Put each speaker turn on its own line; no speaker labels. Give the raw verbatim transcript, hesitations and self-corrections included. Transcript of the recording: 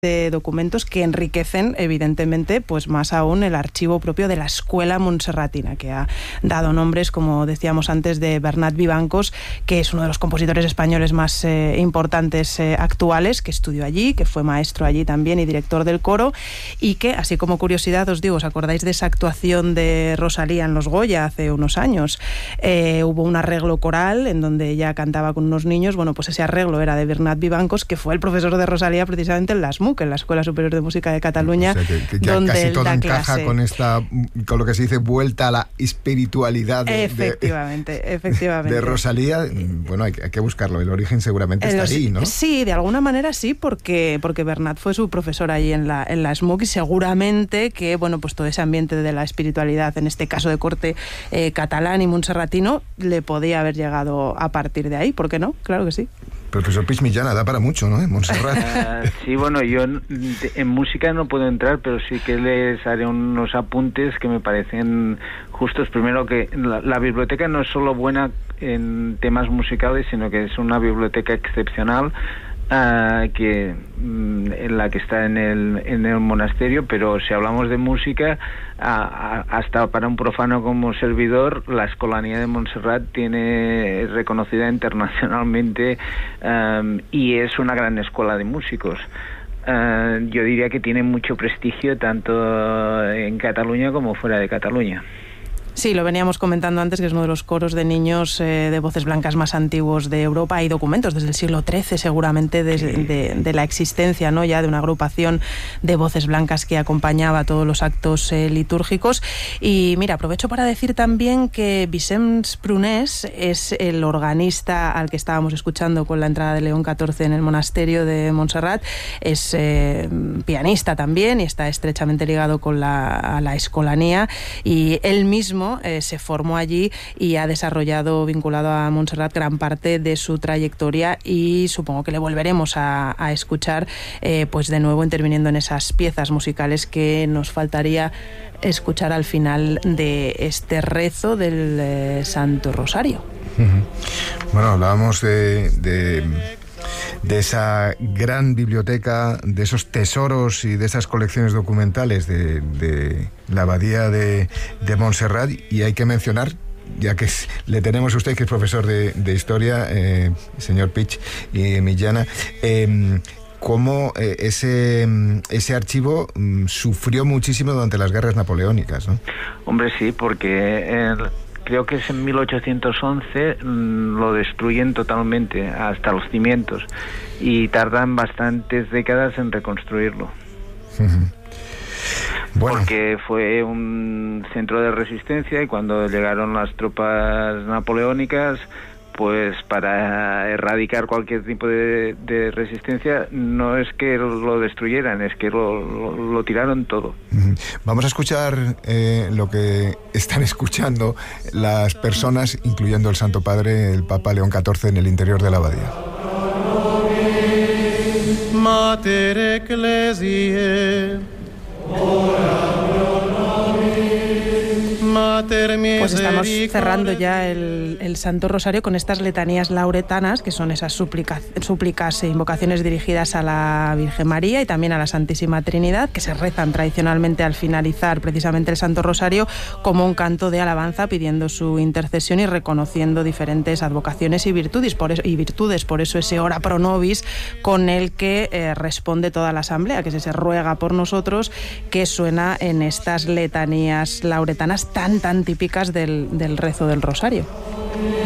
de documentos que enriquecen evidentemente pues más aún el archivo propio de la escuela montserratina, que ha dado nombres, como decíamos antes, de Bernat Vivancos, que es uno de los compositores españoles más eh, importantes eh, actuales, que estudió allí, que fue maestro allí también y director del coro, y que, así como curiosidad, os digo, ¿os acordáis de esa actuación de Rosalía en Los Goya hace unos años? Eh, hubo un arreglo coral en donde ella cantaba con unos niños. Bueno, pues ese arreglo era de Bernat Vivancos, que fue el profesor de Rosalía precisamente en la S M U C, en la Escuela Superior de Música de Cataluña,
o sea, que, que
donde
casi
él
todo
da
encaja
clase.
con esta, con lo que se dice vuelta a la espiritualidad de,
efectivamente,
de,
efectivamente.
de Rosalía. Bueno, hay, hay que buscarlo, el origen seguramente está ahí, ¿no?
Sí, de alguna manera sí, porque, porque Bernat fue su profesor allí en la, en la S M U C, y seguramente que, bueno, pues todo ese ambiente de la espiritualidad, en este caso de corte eh, catalán y montserratino, le podía haber llegado a partir de ahí, ¿por qué no? Claro que sí.
Profesor Puig Millana, da para mucho, ¿no? En Montserrat.
Uh, sí, bueno, yo en, en música no puedo entrar, pero sí que les haré unos apuntes que me parecen justos. Primero, que la, la biblioteca no es solo buena en temas musicales, sino que es una biblioteca excepcional, Uh, que um, en la que está en el en el monasterio. Pero si hablamos de música, uh, uh, hasta para un profano como servidor, la Escolanía de Montserrat tiene es reconocida internacionalmente, um, y es una gran escuela de músicos. Uh, yo diría que tiene mucho prestigio tanto en Cataluña como fuera de Cataluña.
Sí, lo veníamos comentando antes, que es uno de los coros de niños eh, de voces blancas más antiguos de Europa. Hay documentos desde el siglo trece, seguramente, de, de, de la existencia, ¿no?, ya de una agrupación de voces blancas que acompañaba todos los actos eh, litúrgicos. Y mira, aprovecho para decir también que Vicenç Prunés es el organista al que estábamos escuchando con la entrada de León catorce en el monasterio de Montserrat. Es eh, pianista también y está estrechamente ligado con la, a la escolanía, y él mismo Eh, se formó allí y ha desarrollado, vinculado a Montserrat, gran parte de su trayectoria, y supongo que le volveremos a, a escuchar eh, pues de nuevo interviniendo en esas piezas musicales que nos faltaría escuchar al final de este rezo del eh, Santo Rosario.
Uh-huh. Bueno, hablábamos de, de de esa gran biblioteca, de esos tesoros y de esas colecciones documentales de, de la abadía de, de Montserrat, y hay que mencionar, ya que es, le tenemos a usted, que es profesor de, de historia, eh, señor Puig y Millana, eh, cómo eh, ese, ese archivo mm, sufrió muchísimo durante las guerras napoleónicas, ¿no?
Hombre, sí, porque el... creo que es en mil ochocientos once mmm, lo destruyen totalmente, hasta los cimientos, y tardan bastantes décadas en reconstruirlo.
Uh-huh. Bueno.
Porque fue un centro de resistencia, y cuando llegaron las tropas napoleónicas, pues para erradicar cualquier tipo de, de resistencia, no es que lo destruyeran, es que lo, lo, lo tiraron todo.
Vamos a escuchar eh, lo que están escuchando las personas, incluyendo el Santo Padre, el Papa León catorce, en el interior de la abadía.
Mater Ecclesiae,
pues estamos cerrando ya el, el Santo Rosario con estas letanías lauretanas, que son esas súplicas, súplicas e invocaciones dirigidas a la Virgen María y también a la Santísima Trinidad, que se rezan tradicionalmente al finalizar precisamente el Santo Rosario como un canto de alabanza, pidiendo su intercesión y reconociendo diferentes advocaciones y virtudes. Por eso, y virtudes, por eso ese ora pro nobis con el que eh, responde toda la asamblea, que se, se ruega por nosotros, que suena en estas letanías lauretanas tan tan típicas del, del rezo del Rosario.